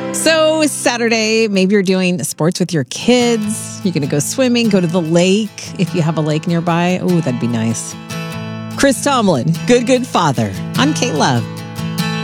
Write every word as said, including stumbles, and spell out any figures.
So Saturday, maybe you're doing sports with your kids. You're going to go swimming, go to the lake. If you have a lake nearby, oh, that'd be nice. Chris Tomlin, Good Good Father on K-Love.